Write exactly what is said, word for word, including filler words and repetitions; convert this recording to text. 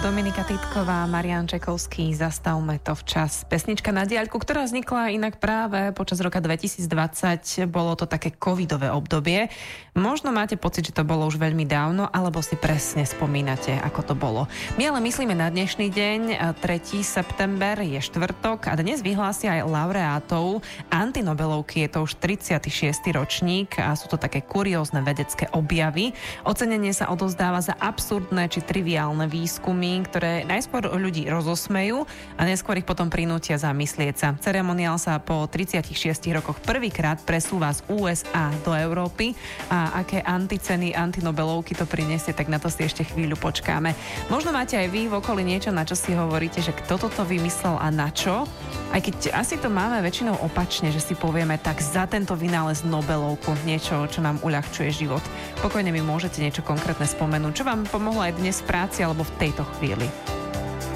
Dominika Titková, Marián Čekovský, Zastavme to včas. Pesnička na diaľku, ktorá vznikla inak práve počas roka dvetisícdvadsať. Bolo to také covidové obdobie. Možno máte pocit, že to bolo už veľmi dávno, alebo si presne spomínate, ako to bolo. My ale myslíme na dnešný deň, tretieho september, je štvrtok a dnes vyhlásia aj laureátov antinobelovky. Je to už tridsiaty šiesty ročník a sú to také kuriózne vedecké objavy. Ocenenie sa odovzdáva za absurdné či triviálne výskumy, ktoré najskôr ľudí rozosmejú a neskôr ich potom prinútia zamyslieť sa. Ceremoniál sa po tridsiatich šiestich rokoch prvýkrát presúva z ú es á do Európy a aké anticeny, antinobelovky to prinesie, tak na to si ešte chvíľu počkáme. Možno máte aj vy v okolí niečo, na čo si hovoríte, že kto toto vymyslel a na čo? Aj keď asi to máme väčšinou opačne, že si povieme tak za tento vynález Nobelovku, niečo, čo nám uľahčuje život. Pokojne mi môžete niečo konkrétne spomenúť, čo vám pomohlo aj dnes v práci alebo v tejto chvíli.